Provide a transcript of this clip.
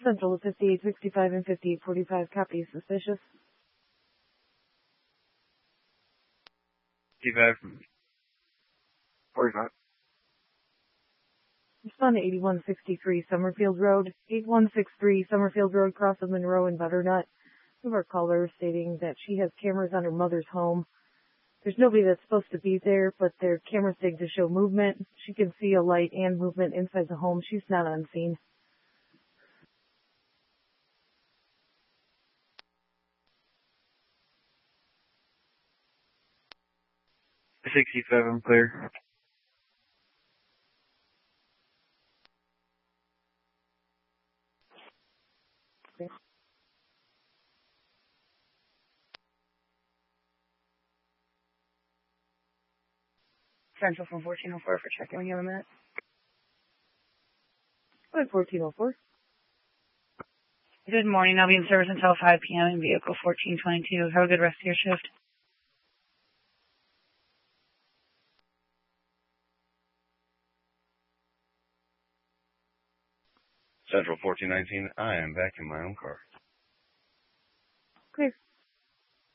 Central of 5865 and 5845. Copy. Suspicious. 55. 45. Respond to 8163 Summerfield Road. 8163 Summerfield Road, cross of Monroe and Butternut. We have our caller stating that she has cameras on her mother's home. There's nobody that's supposed to be there, but their cameras dig to show movement. She can see a light and movement inside the home. She's not on scene. 67, clear. Okay. Central from 1404 for check-in when you have a minute. Go ahead, 1404. Good morning. I'll be in service until 5 p.m. in vehicle 1422. Have a good rest of your shift. Central 1419, I am back in my own car. Okay.